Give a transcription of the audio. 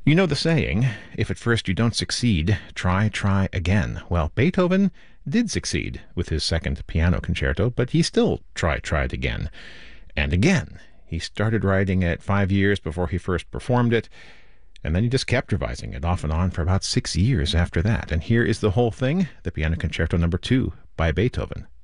You know the saying, if at first you don't succeed, try again. Well, Beethoven did succeed with his second piano concerto, but he still tried again and again. He started writing at 5 years before he first performed it, and then he just kept revising it off and on for about 6 years after that. And here is the whole thing, the Piano Concerto No. 2 by Beethoven.